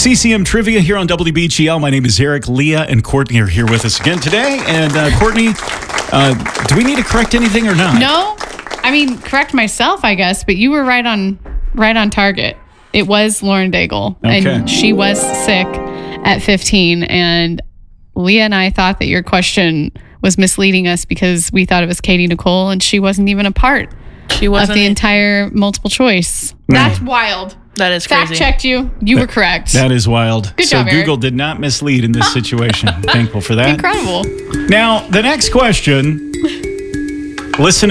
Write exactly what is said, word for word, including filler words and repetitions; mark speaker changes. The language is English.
Speaker 1: C C M Trivia here on W B G L. My name is Eric. Leah and Courtney are here with us again today. And uh, Courtney, uh, do we need to correct anything or not?
Speaker 2: No. I mean, correct myself, I guess, but you were right on right on target. It was Lauren Daigle,
Speaker 1: Okay.
Speaker 2: and she was sick at fifteen. And Leah and I thought that your question was misleading us because we thought it was Katie Nicole, and she wasn't even a part
Speaker 3: She
Speaker 2: of
Speaker 3: wasn't.
Speaker 2: the entire multiple choice. That's wild.
Speaker 3: That is crazy.
Speaker 2: Fact checked you. You were correct.
Speaker 1: That is wild.
Speaker 2: Good
Speaker 1: so
Speaker 2: job, Eric.
Speaker 1: Google did not mislead in this situation. Thankful for that.
Speaker 2: Incredible.
Speaker 1: Now, the next question, listen